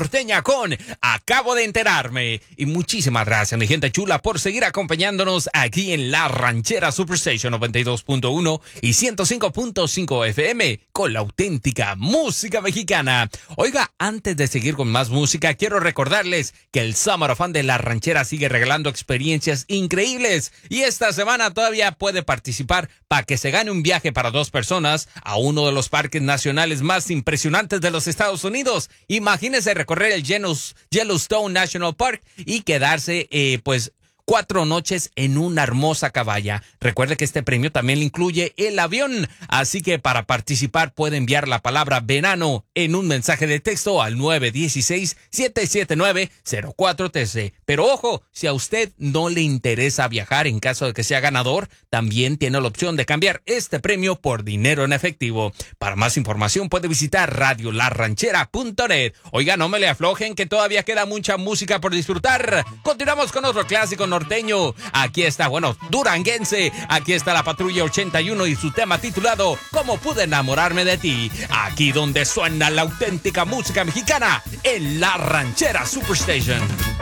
Norteña con Acabo de enterarme. Y muchísimas gracias, mi gente chula, por seguir acompañándonos aquí en La Ranchera Superstation 92.1 y 105.5 FM con la auténtica música mexicana. Oiga, antes de seguir con más música, quiero recordarles que el Summer of Fun de La Ranchera sigue regalando experiencias increíbles. Y esta semana todavía puede participar para que se gane un viaje para 2 personas a uno de los parques nacionales más impresionantes de los Estados Unidos. Imagínese recorrer el Yellowstone National Park y quedarse, 4 noches en una hermosa cabaña. Recuerde que este premio también le incluye el avión, así que para participar puede enviar la palabra verano en un mensaje de texto al 916-779-0413. Pero ojo, si a usted no le interesa viajar en caso de que sea ganador, también tiene la opción de cambiar este premio por dinero en efectivo. Para más información puede visitar radiolarranchera.net. Oiga, no me le aflojen que todavía queda mucha música por disfrutar. Continuamos con otro clásico norteño. Aquí está, duranguense. Aquí está la Patrulla 81 y su tema titulado ¿Cómo pude enamorarme de ti? Aquí donde suena la auténtica música mexicana en La Ranchera Superstation.